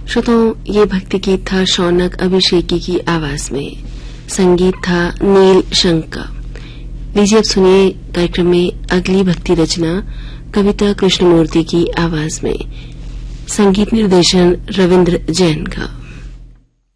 श्रोताओं, ये भक्ति गीत था शौनक अभिषेकी की आवाज में। संगीत था नील शंक का। लीजिए अब सुनिए कार्यक्रम में अगली भक्ति रचना कविता कृष्णमूर्ति की आवाज में। संगीत निर्देशन रविन्द्र जैन का।